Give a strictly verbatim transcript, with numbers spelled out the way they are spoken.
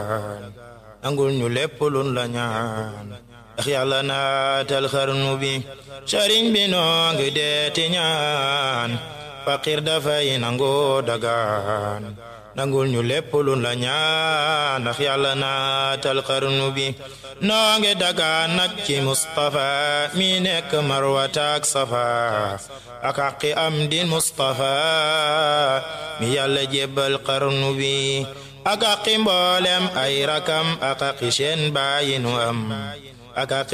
nangul ñu lépp luñ la ñaan ndax yàlla naatal xarnu bi sëriñ bi noo ngi deeti ñaan faqir dafay nangoo dagaan nangul ñu lépp luñ la ñaan ndax yàlla naatal xarnu bi noo ngi dagaan nag ci Mustafa mi nekk Marwata ak Safa ak aqi am din Mustafa mi yàlla jébbal xarnu bi ak aqi mboolem ay rakam ak aqi seen bàyyi nu am ak aqi